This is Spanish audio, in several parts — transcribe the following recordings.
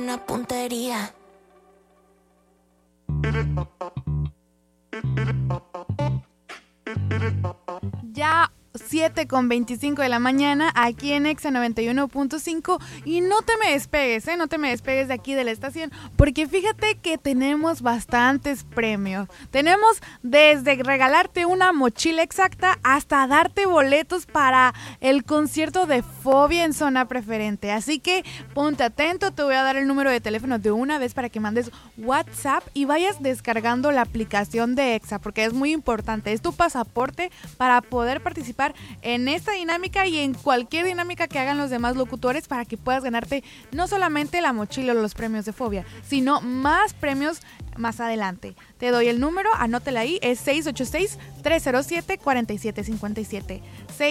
una puntería. Ya 7:25 de la mañana aquí en Exa 91.5 y no te me despegues, no te me despegues de aquí de la estación porque fíjate que tenemos bastantes premios. Tenemos desde regalarte una mochila exacta hasta darte boletos para el concierto de Fobia en Zona Preferente. Así que ponte atento, te voy a dar el número de teléfono de una vez para que mandes WhatsApp y vayas descargando la aplicación de Exa porque es muy importante, es tu pasaporte para poder participar en esta dinámica y en cualquier dinámica que hagan los demás locutores para que puedas ganarte no solamente la mochila o los premios de Fobia, sino más premios más adelante. Te doy el número, anótela ahí, es 686-307-4757.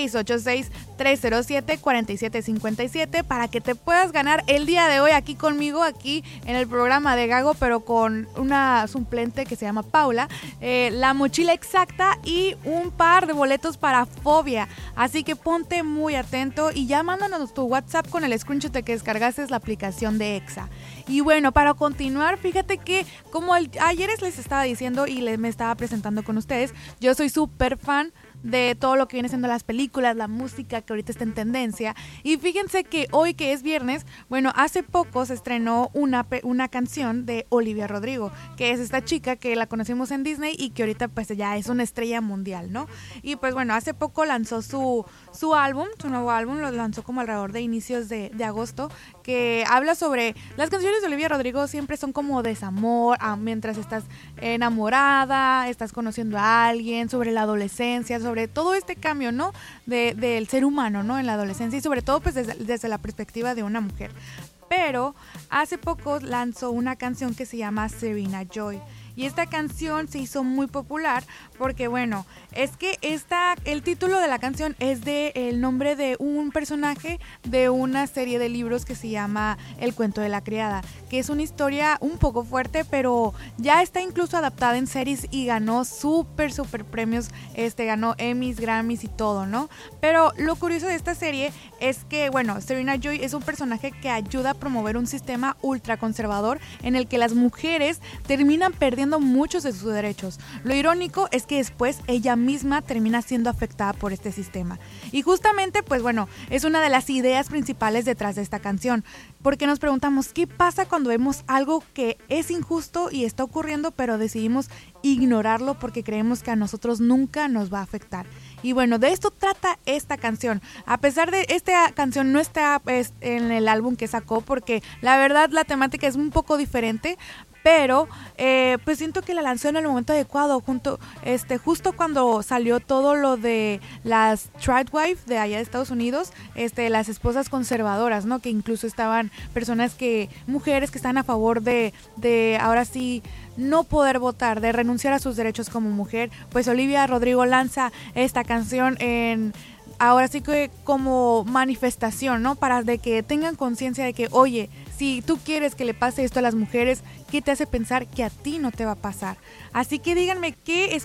686-307-4757 para que te puedas ganar el día de hoy aquí conmigo, aquí en el programa de Gago, pero con una suplente que se llama Paula, la mochila exacta y un par de boletos para Fobia. Así que ponte muy atento y ya mándanos tu WhatsApp con el screenshot de que descargaste la aplicación de Exa. Y bueno, para continuar, fíjate que como ayer les estaba diciendo y me estaba presentando con ustedes, yo soy súper fan de todo lo que viene siendo las películas, la música que ahorita está en tendencia. Y fíjense que hoy que es viernes, bueno, hace poco se estrenó una canción de Olivia Rodrigo, que es esta chica que la conocimos en Disney y que ahorita pues ya es una estrella mundial, ¿no? Y pues bueno, hace poco lanzó su álbum, su nuevo álbum, lo lanzó como alrededor de inicios de agosto, que habla sobre, las canciones de Olivia Rodrigo siempre son como desamor, mientras estás enamorada, estás conociendo a alguien, sobre la adolescencia, sobre todo este cambio, ¿no? Del ser humano, ¿no? En la adolescencia y sobre todo pues desde la perspectiva de una mujer. Pero hace poco lanzó una canción que se llama Serena Joy. Y esta canción se hizo muy popular porque, bueno, es que el título de la canción es el nombre de un personaje de una serie de libros que se llama El cuento de la criada, que es una historia un poco fuerte, pero ya está incluso adaptada en series y ganó súper premios, ganó Emmys, Grammys y todo, ¿no? Pero lo curioso de esta serie es que, bueno, Serena Joy es un personaje que ayuda a promover un sistema ultraconservador en el que las mujeres terminan perdiendo muchos de sus derechos. Lo irónico es que después ella misma termina siendo afectada por este sistema. Y justamente, pues bueno, es una de las ideas principales detrás de esta canción, porque nos preguntamos qué pasa cuando vemos algo que es injusto y está ocurriendo, pero decidimos ignorarlo porque creemos que a nosotros nunca nos va a afectar. Y bueno, de esto trata esta canción. A pesar de esta canción no está en el álbum que sacó, porque la verdad la temática es un poco diferente, pero pues siento que la lanzó en el momento adecuado, justo cuando salió todo lo de las tradwife de allá de Estados Unidos, las esposas conservadoras, ¿no? Que incluso estaban mujeres que están a favor de ahora sí no poder votar, de renunciar a sus derechos como mujer. Pues Olivia Rodrigo lanza esta canción ahora sí que como manifestación, ¿no? Para de que tengan conciencia de que, oye, si tú quieres que le pase esto a las mujeres, ¿qué te hace pensar que a ti no te va a pasar? Así que díganme qué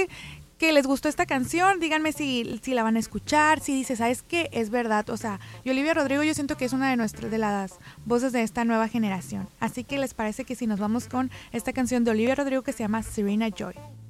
les gustó esta canción, díganme si la van a escuchar, si dices, ¿sabes qué? Es verdad, o sea, y Olivia Rodrigo yo siento que es una de las voces de esta nueva generación. Así que les parece que si nos vamos con esta canción de Olivia Rodrigo que se llama Serena Joy.